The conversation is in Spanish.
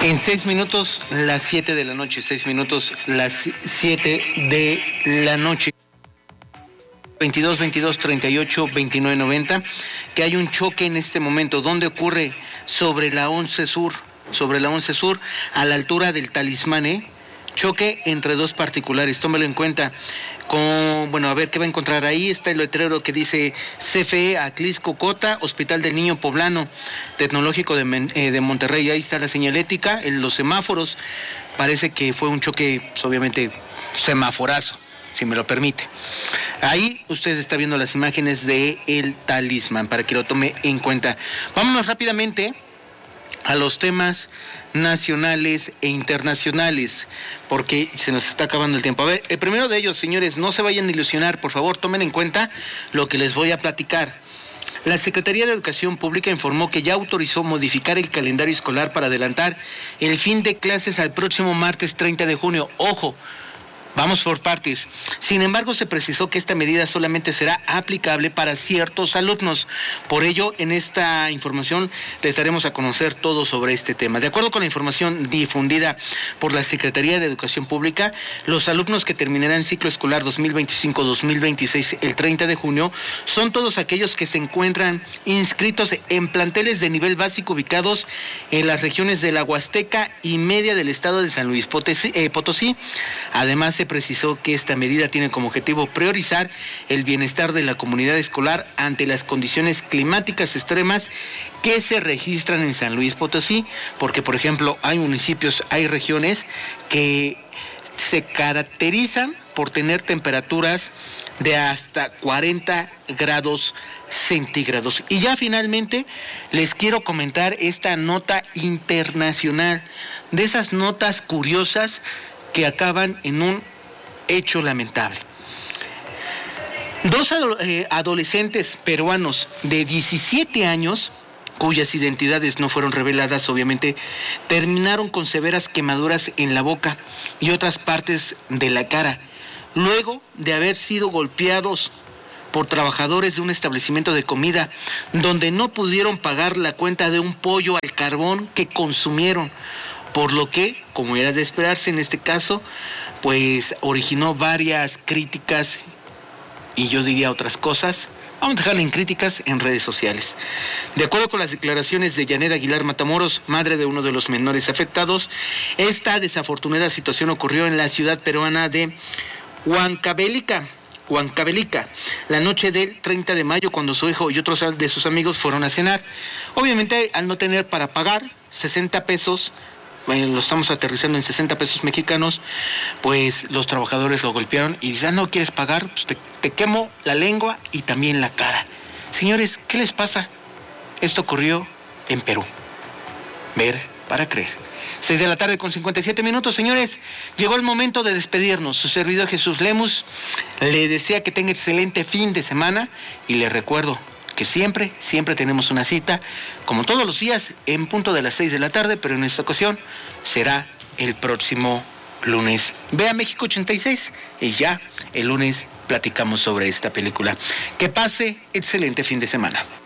En 6 minutos, las 7 de la noche, 6 minutos, las 7 de la noche. 22 22 38 29 90, que hay un choque en este momento. ¿Dónde ocurre? Sobre la 11 Sur, a la altura del Talismán, choque entre dos particulares, tómelo en cuenta. A ver qué va a encontrar ahí. Está el letrero que dice CFE Atlisco Cota, Hospital del Niño Poblano, Tecnológico de Monterrey. Ahí está la señalética, los semáforos. Parece que fue un choque, pues, obviamente, semaforazo, si me lo permite. Ahí usted está viendo las imágenes de el Talismán, para que lo tome en cuenta. Vámonos rápidamente a los temas nacionales e internacionales, porque se nos está acabando el tiempo. A ver, el primero de ellos, señores, no se vayan a ilusionar, por favor, tomen en cuenta lo que les voy a platicar. La Secretaría de Educación Pública informó que ya autorizó modificar el calendario escolar para adelantar el fin de clases al próximo martes 30 de junio. Ojo, vamos por partes. Sin embargo, se precisó que esta medida solamente será aplicable para ciertos alumnos. Por ello, en esta información les daremos a conocer todo sobre este tema. De acuerdo con la información difundida por la Secretaría de Educación Pública, los alumnos que terminarán ciclo escolar 2025-2026 el 30 de junio son todos aquellos que se encuentran inscritos en planteles de nivel básico ubicados en las regiones de la Huasteca y media del estado de San Luis Potosí. Además, se precisó que esta medida tiene como objetivo priorizar el bienestar de la comunidad escolar ante las condiciones climáticas extremas que se registran en San Luis Potosí, porque, por ejemplo, hay municipios, hay regiones que se caracterizan por tener temperaturas de hasta 40 grados centígrados. Y ya finalmente les quiero comentar esta nota internacional, de esas notas curiosas que acaban en un hecho lamentable. Dos adolescentes peruanos de 17 años, cuyas identidades no fueron reveladas, obviamente, terminaron con severas quemaduras en la boca y otras partes de la cara, luego de haber sido golpeados por trabajadores de un establecimiento de comida, donde no pudieron pagar la cuenta de un pollo al carbón que consumieron, por lo que, como era de esperarse en este caso, pues originó varias críticas y yo diría otras cosas. Vamos a dejarla en críticas en redes sociales. De acuerdo con las declaraciones de Janet Aguilar Matamoros, madre de uno de los menores afectados, esta desafortunada situación ocurrió en la ciudad peruana de Huancavelica, la noche del 30 de mayo, cuando su hijo y otros de sus amigos fueron a cenar. Obviamente, al no tener para pagar 60 pesos, lo estamos aterrizando en 60 pesos mexicanos, pues los trabajadores lo golpearon y dicen, ¿no quieres pagar? Pues te quemo la lengua y también la cara. Señores, ¿qué les pasa? Esto ocurrió en Perú. Ver para creer. 6 de la tarde con 57 minutos, señores. Llegó el momento de despedirnos. Su servidor Jesús Lemus le desea que tenga excelente fin de semana y le recuerdo que siempre tenemos una cita, como todos los días, en punto de las 6 de la tarde, pero en esta ocasión será el próximo lunes. Ve a México 86 y ya el lunes platicamos sobre esta película. Que pase excelente fin de semana.